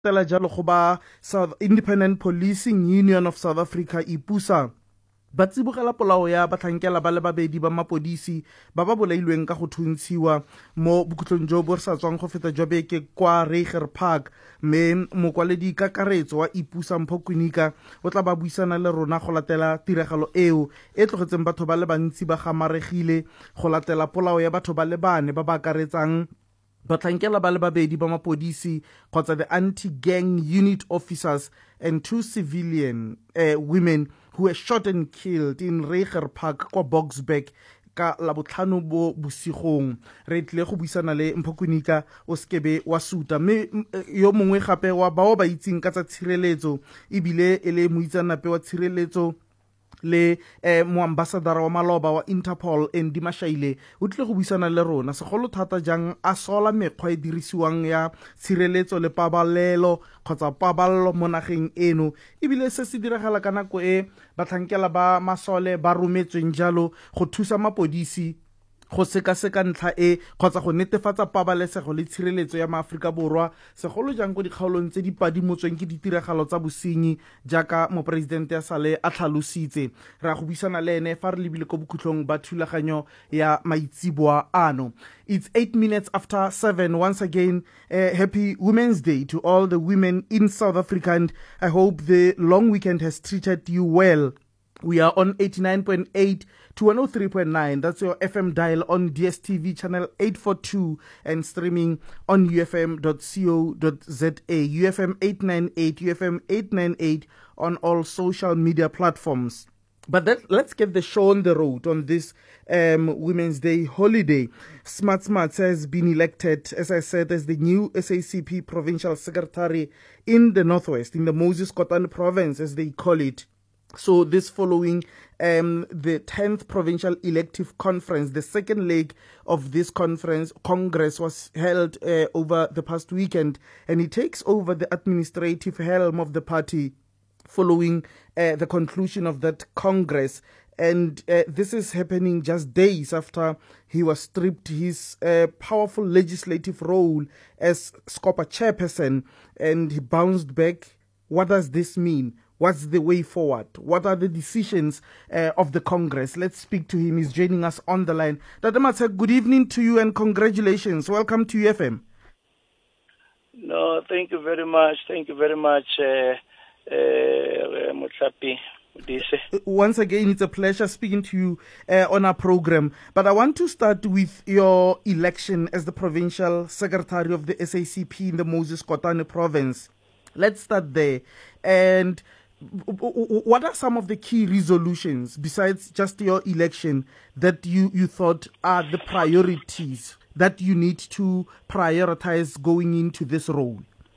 tela jalo go ba South Independent Policing Union of South Africa IPUSA ba tsibogela polao ya batlhankela ba le babedi ba mapodisi ba ba bolailweng ka go thuntshiwa mo bokhutlong jo bo re sa tswang go feta jwa beke kwa Reiger Park. Mme mokwaledi kakaretso wa IPUSA Mpho Kunika o tla ba buisana le rona go latela tiragalo eo e tlogetseng batho ba le bantsi ba gamaregile go latela polao ya batho ba le bane ba ba akaretsang batlhankela ba le babedi ba mapodisi kgotsa the anti-gang unit officers and 2 civilian women who were shot and killed in Reiger Park kwa Boksburg ka labotlhano bo bosigong. Re tle go buisana le Mpho Kunika o skebe wa suta mme yo mongwe gape wa bao ba itseng ka tsa tshireletso ebile e le moitsanape wa tshireletso le moambassadara wa maloba wa Interpol Andy Mashaile o tle go buisana le rona segolo thata jang a sola mekgwa e dirisiwang ya tshireletso le pabalelo kgotsa paballo mo nageng eno ebile se se diragala ka nako e batlhankela ba masole ba rometsweng jalo go thusa mapodisi go seka ntlha e kgotsa go netefatsa pabalesego le tshireletso ya maAforika Borwa segolo jang go dikgaolong tse di padimotsweng ke ditiragalo tsa bosenyi jaaka moporesidente ya sale a tlhalositse. Re a go buisana le ene fa re lebile ko bokhutlong ba thulaganyo ya maitsibwa ano. It's 8 minutes after 7. Once again, happy Women's Day to all the women in South Africa, and I hope the long weekend has treated you well. We are on 89.8 to 103.9. That's your FM dial on DSTV channel 842 and streaming on ufm.co.za. UFM 898, UFM 898 on all social media platforms. But let's get the show on the road on this Women's Day holiday. Smart has been elected, as I said, as the new SACP Provincial Secretary in the Northwest, in the Moses Kotane Province, as they call it. So this following the 10th Provincial Elective Conference, the second leg of this Congress was held over the past weekend, and he takes over the administrative helm of the party following the conclusion of that Congress. And this is happening just days after he was stripped his powerful legislative role as SCOPA chairperson, and he bounced back. What does this mean? What's the way forward? What are the decisions of the Congress? Let's speak to him. He's joining us on the line. Dr. Matshek, good evening to you and congratulations. Welcome to UFM. No, thank you very much. Thank you very much, Mutlapi. Once again, it's a pleasure speaking to you on our program. But I want to start with your election as the Provincial Secretary of the SACP in the Moses Kotane Province. Let's start there. And what are some of the key resolutions, besides just your election, that you thought are the priorities that you need to prioritize going into this role?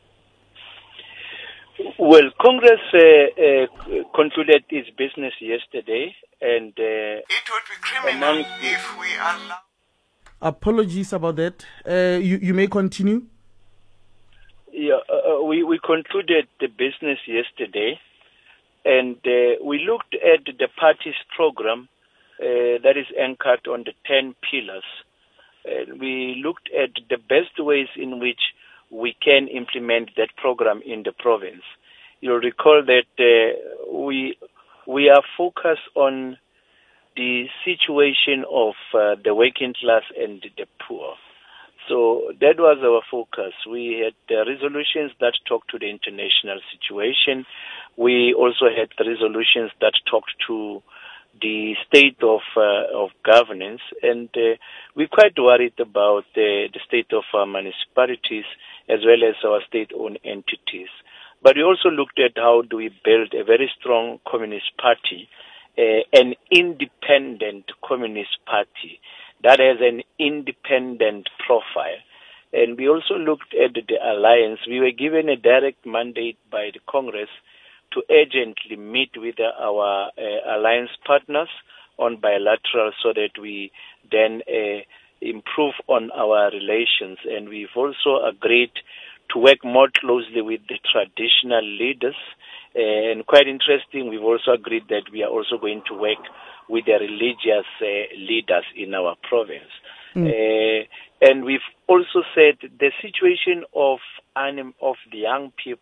Well, Congress concluded its business yesterday, and it would be criminal if we allow... Apologies about that. You may continue. Yeah, we concluded the business yesterday, and we looked at the party's program that is anchored on the 10 pillars. We looked at the best ways in which we can implement that program in the province. You'll recall that we are focused on the situation of the working class and the poor. So that was our focus. We had resolutions that talked to the international situation. We also had resolutions that talked to the state of governance, and we're quite worried about the state of our municipalities as well as our state-owned entities. But we also looked at how do we build a very strong communist party, an independent communist party that has an independent profile. And we also looked at the alliance. We were given a direct mandate by the Congress to urgently meet with our alliance partners on bilateral so that we then improve on our relations. And we've also agreed to work more closely with the traditional leaders. And quite interesting, we've also agreed that we are also going to work with the religious leaders in our province. And we've also said the situation of the young people